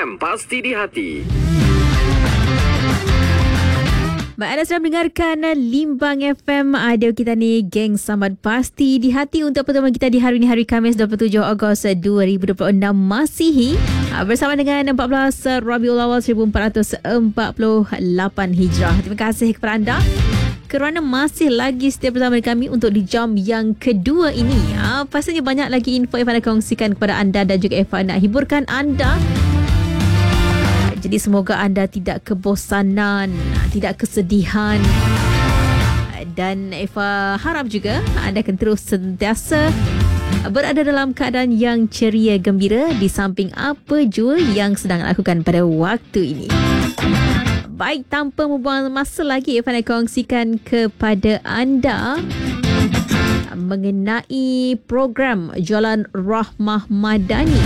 FM, pasti di hati. Baik, anda sedang mendengarkan Limbang FM. Ada kita ni, geng Samad Pasti di Hati untuk pertemuan kita di hari ini, hari Khamis 27 Ogos 2026 Masihi, bersama dengan 14 Rabiul Awal 1448 Hijrah. Terima kasih kepada anda kerana masih lagi setia bersama kami untuk di jam yang kedua ini. Pastinya banyak lagi info yang anda kongsikan kepada anda dan juga Eva nak hiburkan anda. Jadi semoga anda tidak kebosanan, tidak kesedihan, dan Eva harap juga anda akan terus sentiasa berada dalam keadaan yang ceria gembira di samping apa jua yang sedang lakukan pada waktu ini. Baik, tanpa membuang masa lagi, Eva nak kongsikan kepada anda mengenai program Jualan Rahmah Madani,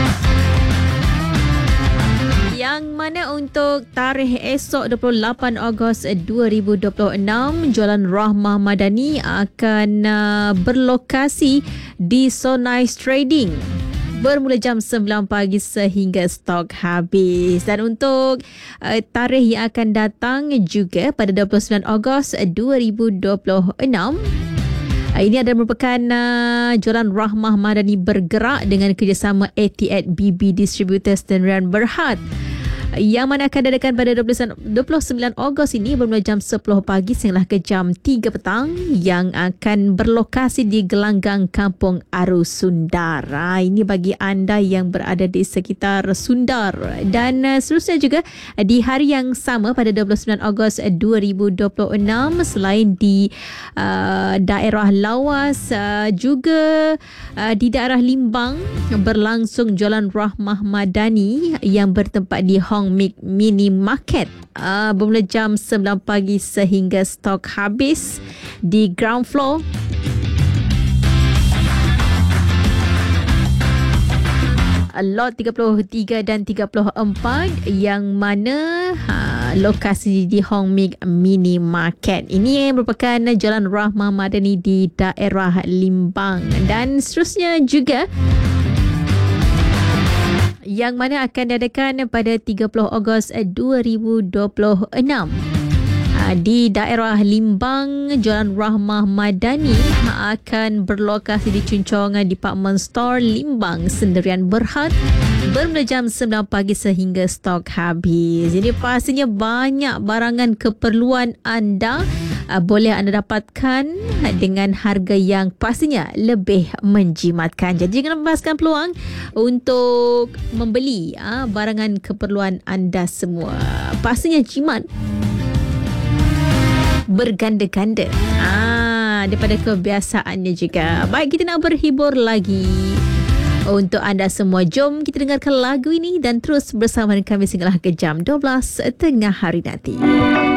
yang mana untuk tarikh esok 28 Ogos 2026, Jualan Rahmah Madani akan berlokasi di Sonais Trading bermula jam 9 pagi sehingga stok habis. Dan untuk tarikh yang akan datang juga pada 29 Ogos 2026, ini adalah merupakan Jualan Rahmah Madani bergerak dengan kerjasama Etihad BB Distributors dan Rian Berhad, yang mana akan diadakan pada 29 Ogos ini bermula jam 10 pagi sehinggalah ke jam 3 petang, yang akan berlokasi di Gelanggang Kampung Aru Sundar. Ini bagi anda yang berada di sekitar Sundar. Dan seterusnya juga di hari yang sama pada 29 Ogos 2026, selain di daerah Lawas, juga di daerah Limbang berlangsung Jualan Rahmah Madani yang bertempat di Hong Mini Market bermula jam 9 pagi sehingga stok habis di ground floor lot 33 dan 34, yang mana lokasi di Hong Mini Market. Ini merupakan Jualan Rahmah Madani di daerah Limbang. Dan seterusnya juga yang mana akan diadakan pada 30 Ogos 2026 di daerah Limbang. Jualan Rahmah Madani akan berlokasi di Cuncongan Department Store Limbang Sendirian Berhad bermula jam 9 pagi sehingga stok habis. Jadi pastinya banyak barangan keperluan anda boleh anda dapatkan dengan harga yang pastinya lebih menjimatkan. Jadi jangan lepaskan peluang untuk membeli barangan keperluan anda semua. Pastinya jimat berganda-ganda daripada kebiasaannya juga. Baik, kita nak berhibur lagi untuk anda semua. Jom kita dengarkan lagu ini dan terus bersama dengan kami sehinggalah ke jam 12 tengah hari nanti.